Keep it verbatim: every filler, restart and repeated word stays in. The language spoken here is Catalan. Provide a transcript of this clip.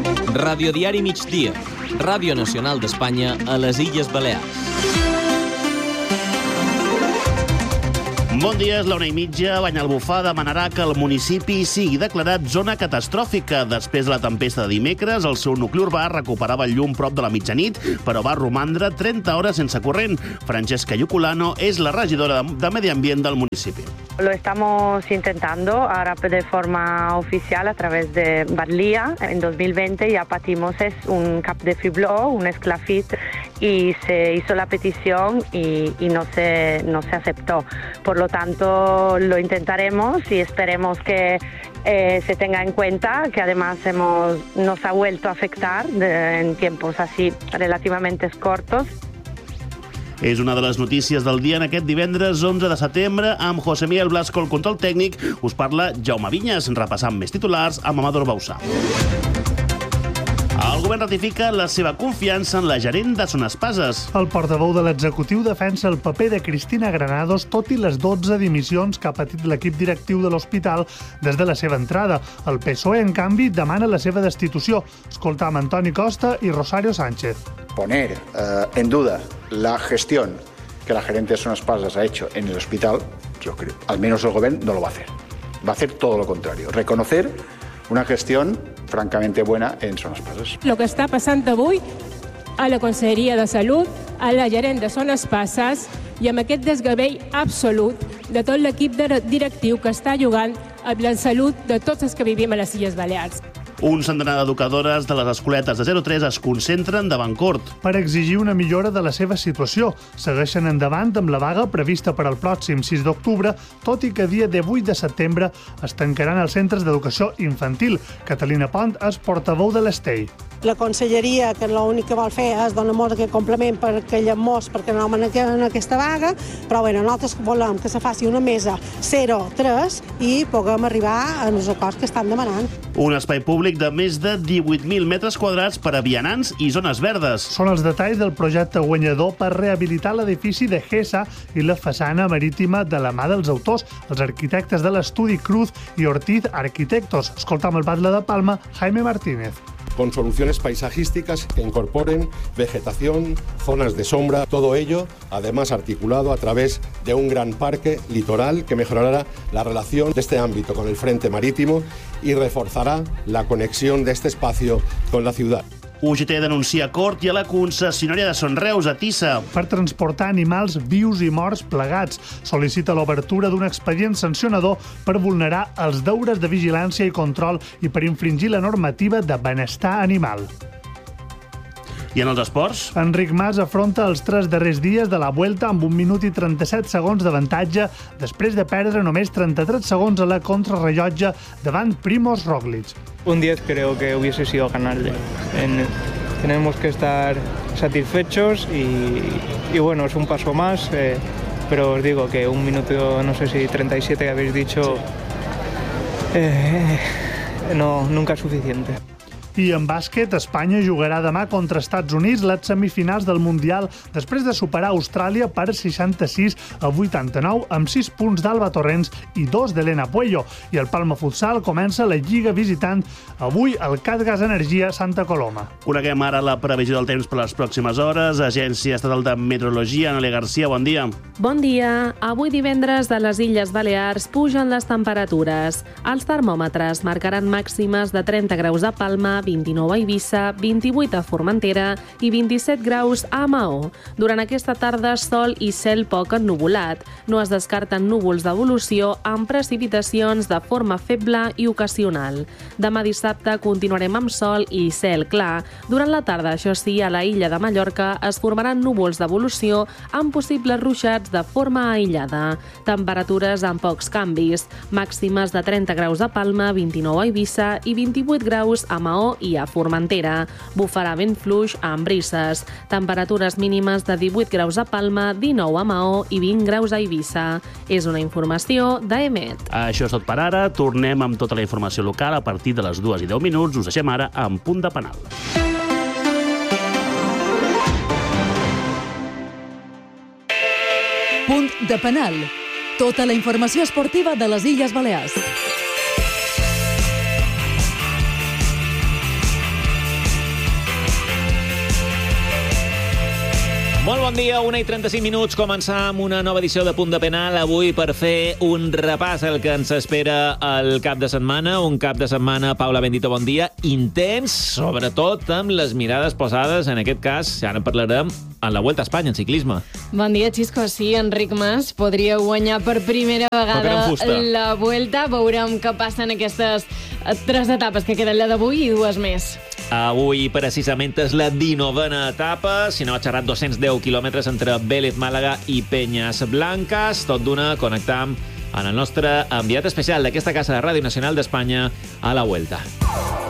Radiodiari Migdia, Ràdio Nacional d'Espanya a les Illes Balears. Bon dia, és l'una i mitja. Banyalbufar demanarà que el municipi sigui declarat zona catastròfica. Després de la tempesta de dimecres, el seu nucli urbà recuperava el llum prop de la mitjanit, però va romandre trenta hores sense corrent. Francesca Iuculano és la regidora de Medi Ambient del municipi. Lo estamos intentando ahora de forma oficial a través de Badlia. En dos mil veinte ya patimos es un cap de fibló, un esclafit, y se hizo la petición y, y no se, no se aceptó. Por lo tanto, lo intentaremos y esperemos que eh, se tenga en cuenta que además hemos, nos ha vuelto a afectar de, en tiempos así relativamente cortos. És una de les notícies del dia en aquest divendres onze de setembre. Amb José Miguel Blasco, el control tècnic, us parla Jaume Vinyes, repassant més titulars amb Amador Bausà. El govern ratifica la seva confiança en la gerent de Son Espases. El portaveu de l'executiu defensa el paper de Cristina Granados, tot i les dotze dimissions que ha patit l'equip directiu de l'hospital des de la seva entrada. El P S O E, en canvi, demana la seva destitució. Escoltam Antoni Costa i Rosario Sánchez. Poner eh, en duda la gestión que la gerente de Son Espases ha hecho en el hospital, yo creo, al menos el gobierno no lo va a hacer. Va a hacer todo lo contrario, reconocer una gestión francamente buena en Son Espases. Lo que està passant avui a la Conselleria de Salut, a la gerent de Son Espases i amb aquest desgavell absolut de tot l'equip directiu que està jugant amb la salut de tots els que vivim a les Illes Balears. Un centenar d'educadores de les escoletes de zero tres es concentren davant Cort per exigir una millora de la seva situació. Segueixen endavant amb la vaga prevista per al pròxim sis d'octubre, tot i que dia divuit de setembre es tancaran els centres d'educació infantil. Catalina Pont és portaveu de l'Estei. La conselleria, que l'únic que vol fer és donar-nos aquest complement perquè llamós, perquè no anem en aquesta vaga, però bé, nosaltres volem que se faci una mesa zero tres i puguem arribar als acords que estan demanant. Un espai públic de més de divuit mil metres quadrats per a vianants i zones verdes. Són els detalls del projecte guanyador per rehabilitar l'edifici de Gesa i la façana marítima de la mà dels autors, els arquitectes de l'estudi Cruz i Ortiz Arquitectos. Escoltam el batlle de Palma, Jaime Martínez. Con soluciones paisajísticas que incorporen vegetación, zonas de sombra, todo ello además articulado a través de un gran parque litoral que mejorará la relación de este ámbito con el frente marítimo y reforzará la conexión de este espacio con la ciudad. U G T denuncia Cort i a la concessionària de Sonreus a Tissa per transportar animals vius i morts plegats. Sol·licita l'obertura d'un expedient sancionador per vulnerar els deures de vigilància i control i per infringir la normativa de benestar animal. I en els esports? Enric Mas afronta els tres darrers dies de la Vuelta amb un minut i trenta-set segons d'avantatge després de perdre només trenta-tres segons a la contrarrellotge davant Primož Roglič. Un diez creo que hubiese sido ganarle. En, tenemos que estar satisfechos y, y bueno, es un paso más, eh, pero os digo que un minuto, no sé si treinta y siete que habéis dicho, eh, no, nunca es suficiente. I en bàsquet, Espanya jugarà demà contra Estats Units les semifinals del Mundial després de superar Austràlia per seixanta-sis a vuitanta-nou amb sis punts d'Alba Torrents i dos d'Helena Puello. I el Palma Futsal comença la Lliga visitant avui el Catgas Energia Santa Coloma. Coneguem ara la previsió del temps per les pròximes hores. Agència Estatal de Meteorologia, Anna Garcia, bon dia. Bon dia. Avui divendres a les Illes Balears pugen les temperatures. Els termòmetres marcaran màximes de trenta graus a Palma, vint-i-nou a Eivissa, vint-i-vuit a Formentera i vint-i-set graus a Maó. Durant aquesta tarda, sol i cel poc ennuvolat. No es descarten núvols d'evolució amb precipitacions de forma feble i ocasional. Demà dissabte continuarem amb sol i cel clar. Durant la tarda, això sí, a la illa de Mallorca es formaran núvols d'evolució amb possibles ruixats de forma aïllada. Temperatures amb pocs canvis. Màximes de trenta graus a Palma, vint-i-nou a Eivissa i vint-i-vuit graus a Maó i a Formentera. Bufarà vent fluix amb brises. Temperatures mínimes de divuit graus a Palma, dinou a Maó i vint graus a Eivissa. És una informació d'E M E T. Això és tot per ara. Tornem amb tota la informació local a partir de les dues i deu minuts. Us deixem ara amb Punt de Penal. Punt de Penal. Tota la informació esportiva de les Illes Balears. Molt bon dia, una i trenta-cinc minuts. Començam una nova edició de Punt de Penal avui per fer un repàs al que ens espera el cap de setmana. Un cap de setmana, Paula Bendito, bon dia, intens, sobretot amb les mirades posades, en aquest cas, ara en parlarem, en la Vuelta a Espanya, en ciclisme. Bon dia, Xisco. Sí, Enric Mas podria guanyar per primera vegada la Vuelta. Veurem què passa en aquestes tres etapes que queden, la d'avui i dues més. Avui, precisament, és la dinovena etapa. Si no ha xerrat, dos-cents deu quilòmetres entre Vélez, Màlaga i Penyes Blanques. Tot d'una, connectam en el nostre enviat especial d'aquesta casa de Ràdio Nacional d'Espanya a la Vuelta.